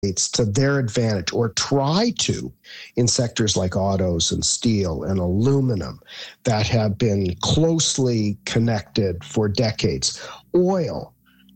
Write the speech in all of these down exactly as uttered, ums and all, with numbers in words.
to their advantage, or try to, in sectors like autos and steel and aluminum that have been closely connected for decades. Oil,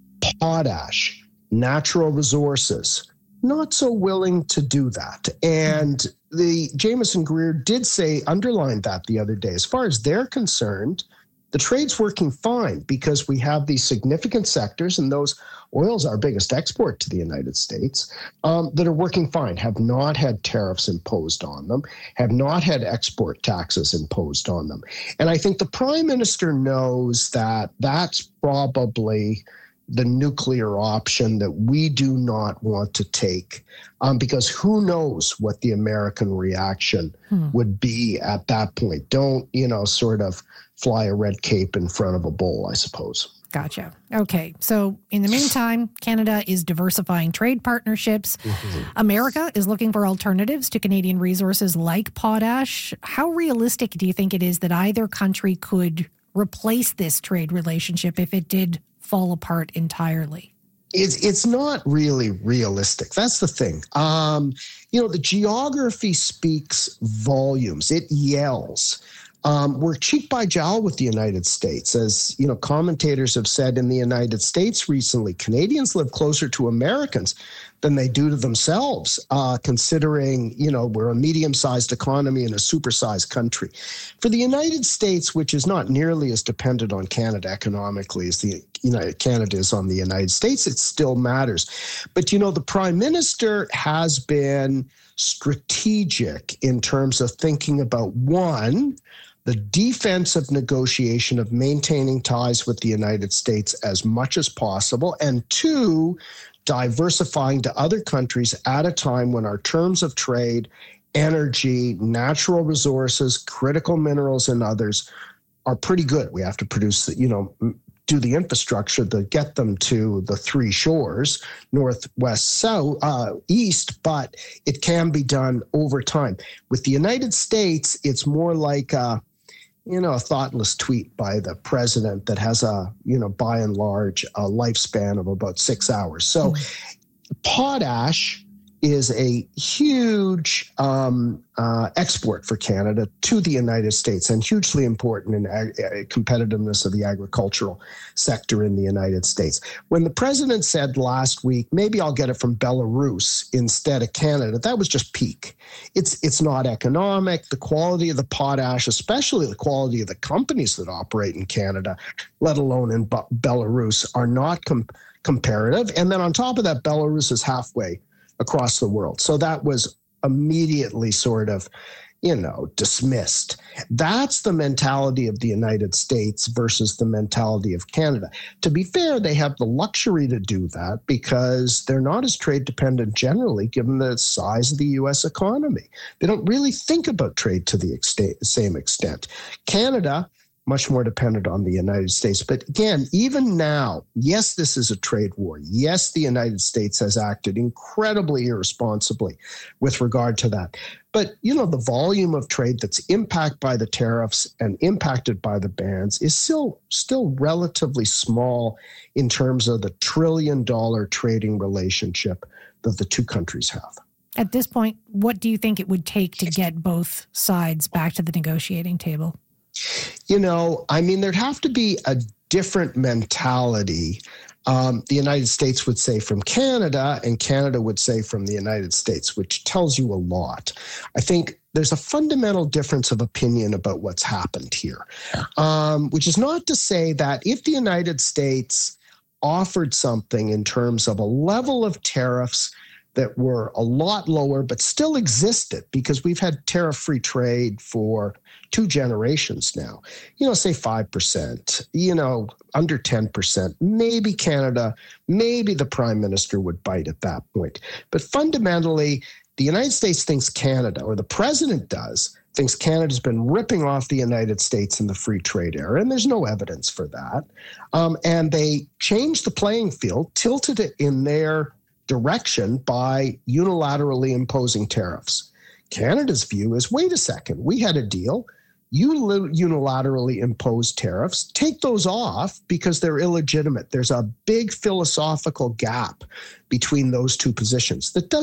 potash, natural resources, not so willing to do that. And the Jameson Greer did say, underlined that the other day. As far as they're concerned, the trade's working fine because we have these significant sectors, and those oil's our biggest export to the United States, um, that are working fine, have not had tariffs imposed on them, have not had export taxes imposed on them. And I think the Prime Minister knows that that's probably the nuclear option that we do not want to take, um, because who knows what the American reaction hmm. would be at that point. Don't, you know, sort of fly a red cape in front of a bull, I suppose. Gotcha. Okay. So in the meantime, Canada is diversifying trade partnerships. Mm-hmm. America is looking for alternatives to Canadian resources like potash. How realistic do you think it is that either country could replace this trade relationship if it did fall apart entirely? It's, it's not really realistic. That's the thing. Um, you know, the geography speaks volumes. It yells. Um, we're cheek by jowl with the United States. As, you know, commentators have said in the United States recently, Canadians live closer to Americans than they do to themselves, uh, considering, you know, we're a medium-sized economy and a super-sized country. For the United States, which is not nearly as dependent on Canada economically as the United Canada is on the United States, it still matters. But, you know, the Prime Minister has been strategic in terms of thinking about, one, the defensive negotiation of maintaining ties with the United States as much as possible, and two, diversifying to other countries at a time when our terms of trade, energy, natural resources, critical minerals, and others are pretty good. We have to produce, you know, do the infrastructure to get them to the three shores, north, west, south, uh, east, but it can be done over time. With the United States, it's more like a, you know, a thoughtless tweet by the president that has a, you know, by and large, a lifespan of about six hours. So mm-hmm. potash is a huge um, uh, export for Canada to the United States, and hugely important in ag- competitiveness of the agricultural sector in the United States. When the president said last week, maybe I'll get it from Belarus instead of Canada, that was just peak. It's it's not economic. The quality of the potash, especially the quality of the companies that operate in Canada, let alone in Be- Belarus, are not com- comparative. And then on top of that, Belarus is halfway across the world. So that was immediately sort of, you know, dismissed. That's the mentality of the United States versus the mentality of Canada. To be fair, they have the luxury to do that because they're not as trade dependent generally, given the size of the U S economy. They don't really think about trade to the extent, same extent. Canada, much more dependent on the United States. But again, even now, yes, this is a trade war. Yes, the United States has acted incredibly irresponsibly with regard to that. But, you know, the volume of trade that's impacted by the tariffs and impacted by the bans is still, still relatively small in terms of the trillion dollar trading relationship that the two countries have. At this point, what do you think it would take to get both sides back to the negotiating table? You know, I mean, there'd have to be a different mentality. Um, the United States would say from Canada, and Canada would say from the United States, which tells you a lot. I think there's a fundamental difference of opinion about what's happened here, um, which is not to say that if the United States offered something in terms of a level of tariffs that were a lot lower, but still existed because we've had tariff-free trade for two generations now, you know, say five percent, you know, under ten percent, maybe Canada, maybe the Prime Minister would bite at that point. But fundamentally, the United States thinks Canada, or the president does, thinks Canada's been ripping off the United States in the free trade era, and there's no evidence for that. Um, and they changed the playing field, tilted it in their direction by unilaterally imposing tariffs. Canada's view is, wait a second, we had a deal. You unilaterally impose tariffs, take those off because they're illegitimate. There's a big philosophical gap between those two positions that doesn't